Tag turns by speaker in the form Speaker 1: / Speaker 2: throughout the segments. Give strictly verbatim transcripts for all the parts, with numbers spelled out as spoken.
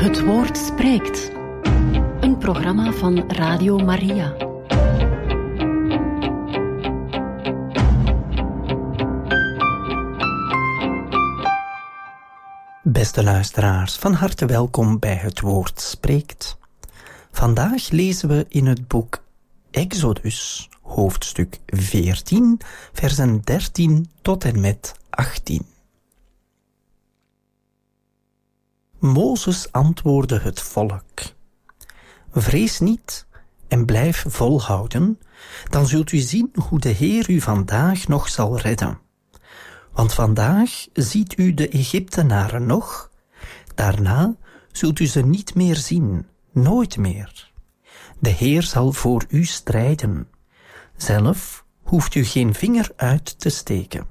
Speaker 1: Het Woord spreekt. Een programma van Radio Maria.
Speaker 2: Beste luisteraars, van harte welkom bij Het Woord spreekt. Vandaag lezen we in het boek Exodus, hoofdstuk veertien, versen dertien tot en met achttien. Mozes antwoordde het volk: Vrees niet en blijf volhouden, dan zult u zien hoe de Heer u vandaag nog zal redden. Want vandaag ziet u de Egyptenaren nog, daarna zult u ze niet meer zien, nooit meer. De Heer zal voor u strijden. Zelf hoeft u geen vinger uit te steken.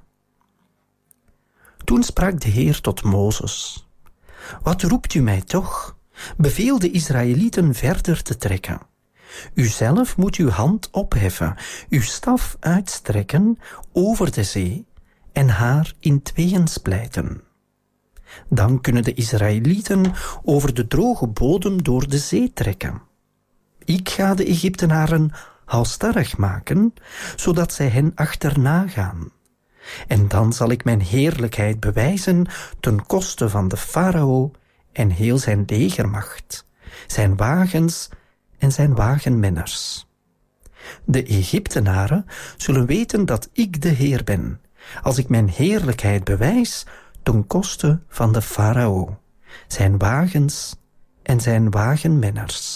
Speaker 2: Toen sprak de Heer tot Mozes: Wat roept u mij toch? Beveel de Israëlieten verder te trekken. U zelf moet uw hand opheffen, uw staf uitstrekken over de zee en haar in tweeën splijten. Dan kunnen de Israëlieten over de droge bodem door de zee trekken. Ik ga de Egyptenaren halsstarrig maken, zodat zij hen achterna gaan. En dan zal ik mijn heerlijkheid bewijzen ten koste van de farao en heel zijn legermacht, zijn wagens en zijn wagenmenners. De Egyptenaren zullen weten dat ik de Heer ben, als ik mijn heerlijkheid bewijs ten koste van de farao, zijn wagens en zijn wagenmenners.